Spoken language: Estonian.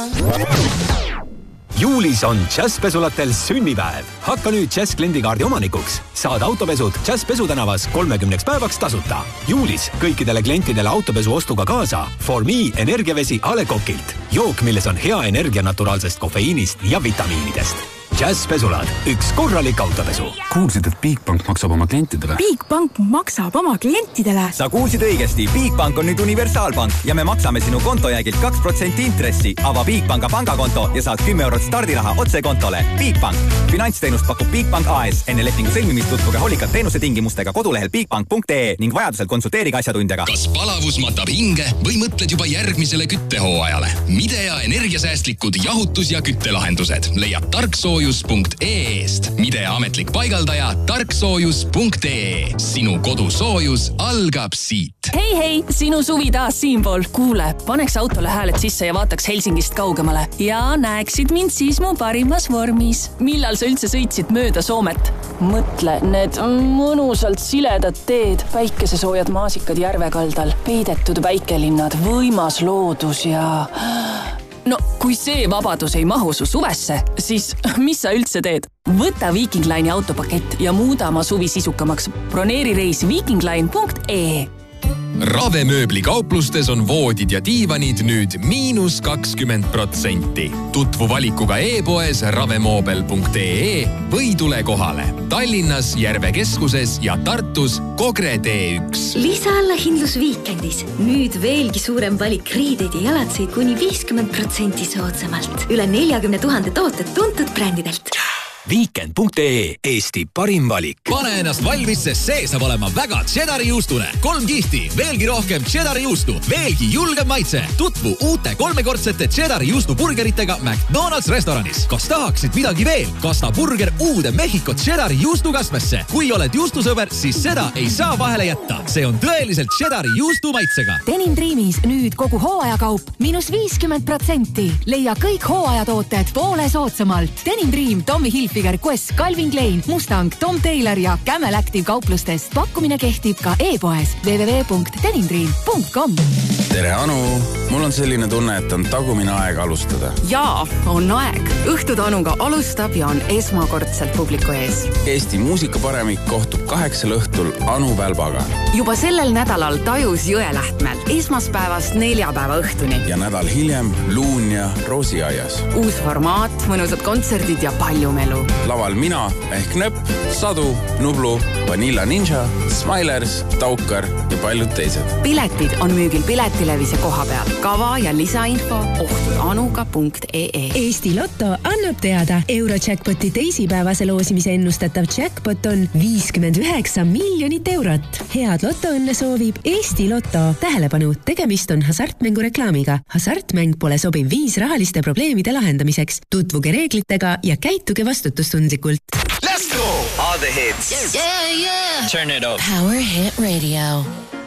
Juulis on Jazzpesulatel sünnipäev. Hakka nüüd Jazz kliendikaardi omanikuks. Saad autopesud Jazz Pesutänavas 30 päevaks tasuta. Juulis kõikidele klientidele autopesu ostuga kaasa For Me energiavesi A. Le Coqilt. Jook, milles on hea energia naturaalsest kofeiinist ja vitamiinidest. Jazzpesulad. Üks korralik autopesu. Kuulsid, et Bigbank maksab oma klientidele? Bigbank maksab oma klientidele? Sa kuulsid õigesti. Bigbank on nüüd universaalpank ja me maksame sinu kontojäägilt 2% intressi. Ava Bigbanka pangakonto ja saad 10 eurot stardiraha otse kontole. Bigbank. Finantsteenust pakub Bigbank AS. Enne lepingu sõlmimist tutvuge hoolikalt teenuse tingimustega kodulehel bigbank.ee ning vajadusel konsulteerige asjatundjaga. Kas palavus matab hinge või mõtled juba järgmisele küttehooajale? Midea energiasäästlikud jahutus- ja küttelahendused leiab tarksoojus.ee-st. Midea ametlik paigaldaja tarksoojus.ee. Sinu kodusoojus algab siit. Hei, sinu suvi taas siinpool. Kuule, paneks autole hääled sisse ja vaataks Helsingist kaugemale. Ja näeksid mind siis mu parimas vormis. Millal sa üldse sõitsid mööda Soomet? Mõtle, need mõnusalt siledad teed, päikesesoojad maasikad järvekaldal, peidetud väikelinnad, võimas loodus ja... No, kui see vabadus ei mahu su suvesse, siis mis sa üldse teed? Võta Viking Line'i autopakett ja muuda oma suvi sisukamaks. Broneeri reis vikingline.ee. Ravemööbli kauplustes on voodid ja diivanid nüüd -20%. Tutvu valikuga e-poes ravemoobel.ee või tule kohale. Tallinnas, Järve keskuses ja Tartus Kogre T1. Lisaalahindlus Viikendis. Nüüd veelgi suurem valik riideid ja jalatseid kuni 50% soodsamalt. Üle 40 000 tooted tuntud brändidelt. Weekend.ee, Eesti parim valik. Pane ennast valmis, sest see saab olema väga cheddari juustune. 3 kihti, veelgi rohkem cheddari juustu, veelgi julgem maitse. Tutvu uute 3-kordsete cheddari juustu burgeritega McDonald's restoranis. Kas tahaksid midagi veel? Kasta burger uude Mehhiko cheddari juustukasmesse. Kui oled juustusõber, siis seda ei saa vahele jätta. See on tõeliselt cheddari juustu maitsega. Denim Dreamis nüüd kogu hooajakaup -50%. Leia kõik hooajatooted poole soodsamalt. Denim Dream, Tommy Hilfiger, Quest, Calvin Klein, Mustang, Tom Taylor ja Camel Active kauplustest. Pakkumine kehtib ka e-poes www.denimdream.com. Tere, Anu! Mul on selline tunne, et on tagumine aeg alustada. Jaa, on aeg. Õhtud Anuga alustab ja on esmakordselt publiku ees. Eesti muusikaparemik kohtub 8 õhtul Anu Välbaga. Juba sellel nädalal Tajus Jõelähtmel. Esmaspäevast neljapäeva õhtuni. Ja nädal hiljem Luun ja Roosiaias. Uus formaat, mõnusad kontserdid ja palju melu. Laval mina ehk Nöpp, Sadu, Nublu, Vanilla Ninja, Smilers, Taukar ja paljud teised. Piletid on müügil Piletilevis ja koha peal. Kava ja lisainfo ohtudanuga.ee. Eesti Lotto annab teada. Eurojackpoti teisipäevase loosimise ennustatav jackpot on 59 miljonit eurot. Head lotoõnne soovib Eesti Lotto. Tähelepanu, tegemist on hasartmängu reklaamiga. Hasartmäng pole sobiv viis rahaliste probleemide lahendamiseks. Tutvuge reeglitega ja käituge vastutustundlikult. Let's go! All the hits. Yeah. Turn it up. Power Hit Radio.